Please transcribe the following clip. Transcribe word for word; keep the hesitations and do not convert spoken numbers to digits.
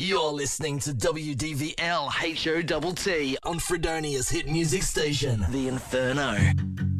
You're listening to W D V L H O T T on Fredonia's hit music station, The Inferno.